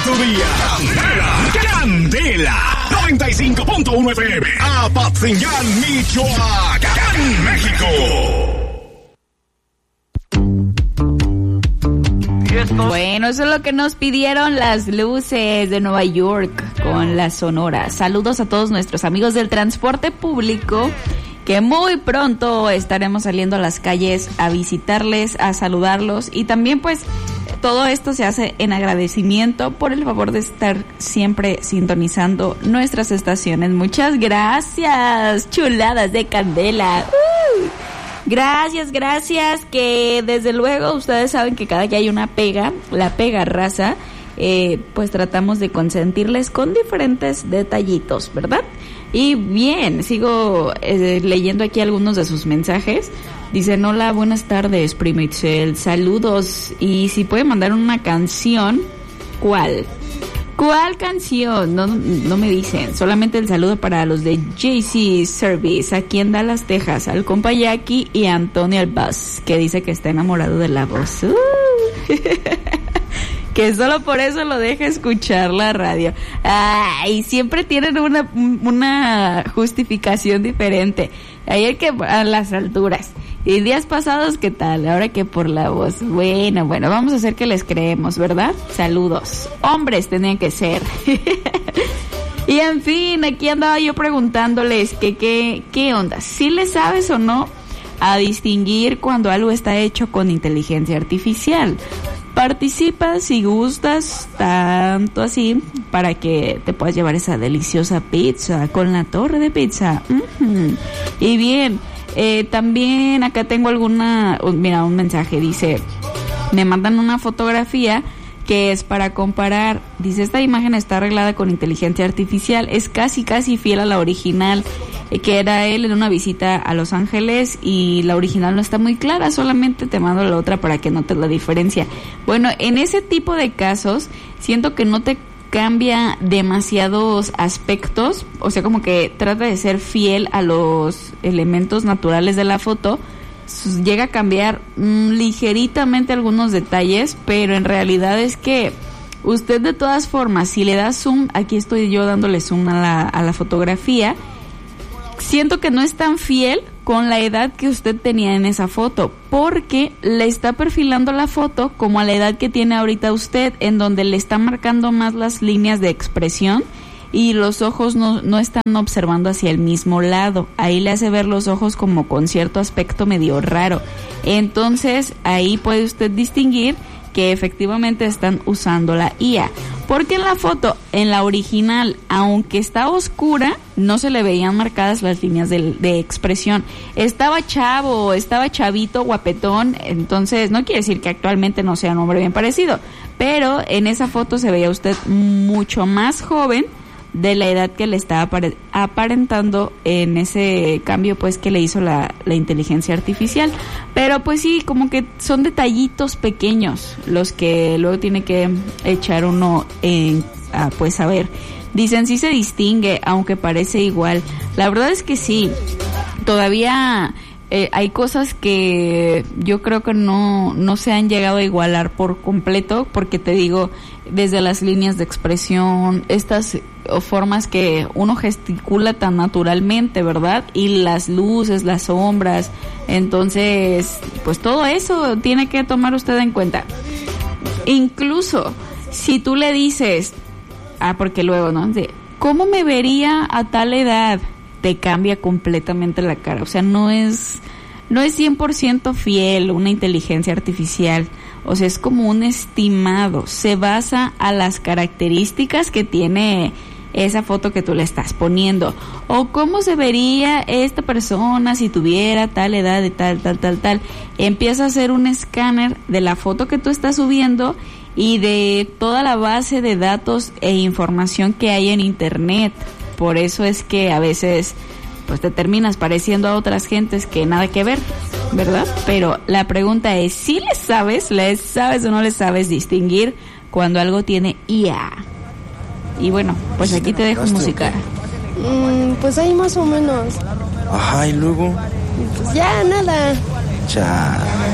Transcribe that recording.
tu día. Candela 95.1 FM. Apatzingán, Michoacán, México. Bueno, eso es lo que nos pidieron las luces de Nueva York con la Sonora. Saludos a todos nuestros amigos del transporte público, que muy pronto estaremos saliendo a las calles a visitarles, a saludarlos, y también pues todo esto se hace en agradecimiento por el favor de estar siempre sintonizando nuestras estaciones. Muchas gracias, chuladas de Candela. Gracias, que desde luego ustedes saben que cada que hay una pega, la pega raza, pues tratamos de consentirles con diferentes detallitos, ¿verdad? Y bien, sigo leyendo aquí algunos de sus mensajes. Dicen: hola, buenas tardes, Prima Itzel, saludos, y si puede mandar una canción, ¿cuál canción? No me dicen, solamente el saludo para los de JC Service, aquí en Dallas, Texas, al compa Jackie y Antonio Albaz, que dice que está enamorado de la voz. Que solo por eso lo deja escuchar la radio. Ay, siempre tienen una justificación diferente. Ayer que a las alturas. Y días pasados, ¿qué tal? Ahora que por la voz. Bueno, vamos a hacer que les creemos, ¿verdad? Saludos. Hombres tenían que ser. Y en fin, aquí andaba yo preguntándoles que qué onda. ¿Sí le sabes o no a distinguir cuando algo está hecho con inteligencia artificial? Participa si gustas, tanto así, para que te puedas llevar esa deliciosa pizza con la torre de pizza. Y bien, también acá tengo un mensaje, dice, me mandan una fotografía que es para comparar. Dice: esta imagen está arreglada con inteligencia artificial, es casi fiel a la original, que era él en una visita a Los Ángeles, y la original no está muy clara, solamente te mando la otra para que notes la diferencia. Bueno, en ese tipo de casos siento que no te cambia demasiados aspectos, o sea, como que trata de ser fiel a los elementos naturales de la foto. Llega a cambiar ligeritamente algunos detalles, pero en realidad es que usted de todas formas, si le da zoom, aquí estoy yo dándole zoom a la fotografía, siento que no es tan fiel con la edad que usted tenía en esa foto, porque le está perfilando la foto como a la edad que tiene ahorita usted, en donde le está marcando más las líneas de expresión y los ojos no están observando hacia el mismo lado. Ahí le hace ver los ojos como con cierto aspecto medio raro. Entonces ahí puede usted distinguir que efectivamente están usando la IA, porque en la foto, en la original, aunque está oscura, no se le veían marcadas las líneas de expresión. Estaba chavito, guapetón, entonces no quiere decir que actualmente no sea un hombre bien parecido, pero en esa foto se veía usted mucho más joven de la edad que le estaba aparentando en ese cambio pues que le hizo la inteligencia artificial. Pero pues sí, como que son detallitos pequeños los que luego tiene que echar uno pues a ver. Dicen: sí se distingue, aunque parece igual. La verdad es que sí, todavía hay cosas que yo creo que no se han llegado a igualar por completo, porque te digo, desde las líneas de expresión, estas formas que uno gesticula tan naturalmente, ¿verdad? Y las luces, las sombras, entonces, pues todo eso tiene que tomar usted en cuenta. Incluso, si tú le dices, porque luego, ¿no? ¿Cómo me vería a tal edad? Te cambia completamente la cara, o sea, no es 100% fiel una inteligencia artificial, o sea, es como un estimado, se basa a las características que tiene esa foto que tú le estás poniendo, o cómo se vería esta persona si tuviera tal edad de tal, empieza a hacer un escáner de la foto que tú estás subiendo y de toda la base de datos e información que hay en internet. Por eso es que a veces pues te terminas pareciendo a otras gentes que nada que ver, ¿verdad? Pero la pregunta es, ¿sí le sabes o no le sabes distinguir cuando algo tiene IA? Y bueno, pues aquí te dejo música. Pues ahí más o menos. Ajá, ¿y luego? Pues ya, nada. Ya.